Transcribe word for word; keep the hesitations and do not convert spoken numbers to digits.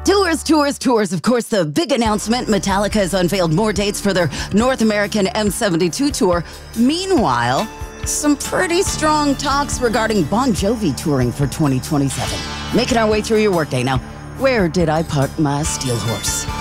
Tours, tours, tours. Of course, the big announcement, Metallica has unveiled more dates for their North American M seventy-two tour. Meanwhile, some pretty strong talks regarding Bon Jovi touring for twenty twenty-seven. Making our way through your workday now. Where did I park my steel horse?